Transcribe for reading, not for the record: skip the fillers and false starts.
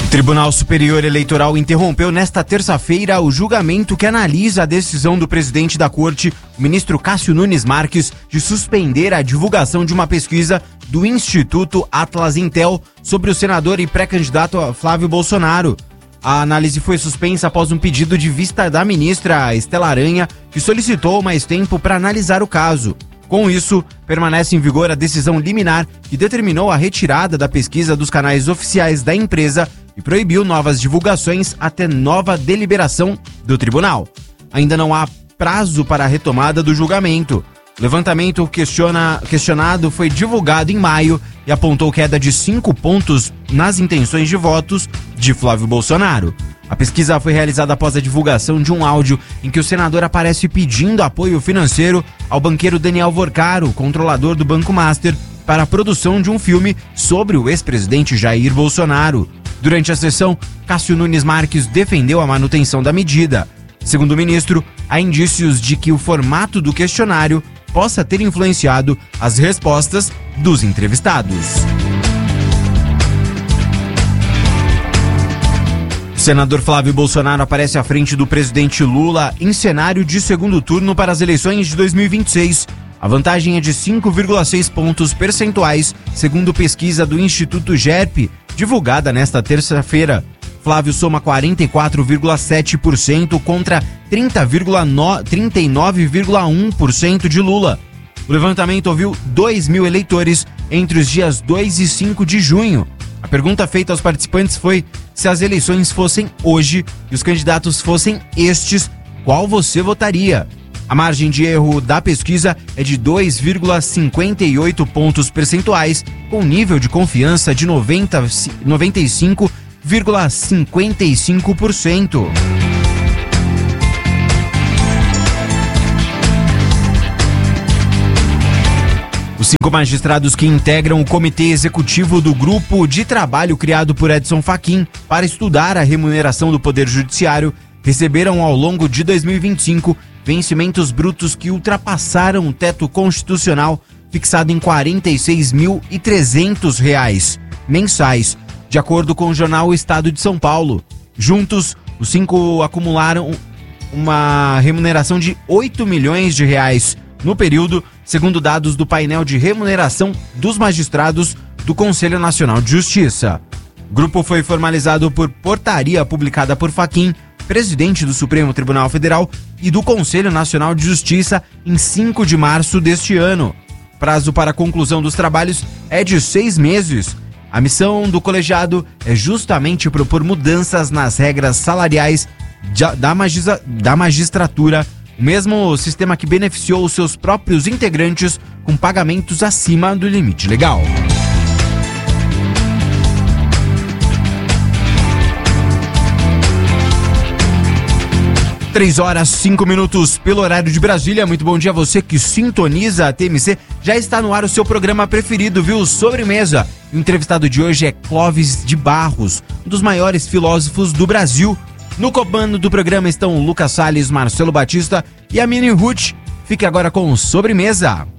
O Tribunal Superior Eleitoral interrompeu nesta terça-feira o julgamento que analisa a decisão do presidente da corte, o ministro Cássio Nunes Marques, de suspender a divulgação de uma pesquisa do Instituto Atlas Intel sobre o senador e pré-candidato Flávio Bolsonaro. A análise foi suspensa após um pedido de vista da ministra Estela Aranha, que solicitou mais tempo para analisar o caso. Com isso, permanece em vigor a decisão liminar que determinou a retirada da pesquisa dos canais oficiais da empresa e proibiu novas divulgações até nova deliberação do tribunal. Ainda não há prazo para a retomada do julgamento. O levantamento questionado foi divulgado em maio e apontou queda de 5 pontos nas intenções de votos de Flávio Bolsonaro. A pesquisa foi realizada após a divulgação de um áudio em que o senador aparece pedindo apoio financeiro ao banqueiro Daniel Vorcaro, controlador do Banco Master, para a produção de um filme sobre o ex-presidente Jair Bolsonaro. Durante a sessão, Cássio Nunes Marques defendeu a manutenção da medida. Segundo o ministro, há indícios de que o formato do questionário possa ter influenciado as respostas dos entrevistados. O senador Flávio Bolsonaro aparece à frente do presidente Lula em cenário de segundo turno para as eleições de 2026. A vantagem é de 5,6 pontos percentuais, segundo pesquisa do Instituto GERP, divulgada nesta terça-feira. Flávio soma 44,7% contra 39,1% de Lula. O levantamento ouviu 2 mil eleitores entre os dias 2 e 5 de junho. A pergunta feita aos participantes foi: se as eleições fossem hoje e os candidatos fossem estes, qual você votaria? A margem de erro da pesquisa é de 2,58 pontos percentuais, com nível de confiança de 95,55%. Os 5 magistrados que integram o comitê executivo do grupo de trabalho criado por Edson Fachin para estudar a remuneração do Poder Judiciário receberam ao longo de 2025 vencimentos brutos que ultrapassaram o teto constitucional fixado em R$ 46.300 mensais, de acordo com o jornal Estado de São Paulo. Juntos, os 5 acumularam uma remuneração de R$ 8 milhões no período, segundo dados do painel de remuneração dos magistrados do Conselho Nacional de Justiça. O grupo foi formalizado por portaria publicada por Fachin, presidente do Supremo Tribunal Federal, e do Conselho Nacional de Justiça em 5 de março deste ano. Prazo para a conclusão dos trabalhos é de 6 meses. A missão do colegiado é justamente propor mudanças nas regras salariais da magistratura, o mesmo sistema que beneficiou os seus próprios integrantes com pagamentos acima do limite legal. 3h05 pelo horário de Brasília. Muito bom dia a você que sintoniza a TMC. Já está no ar o seu programa preferido, viu? Sobremesa. O entrevistado de hoje é Clóvis de Barros, um dos maiores filósofos do Brasil. No comando do programa estão Lucas Salles, Marcelo Batista e a Mini Ruth. Fique agora com Sobremesa.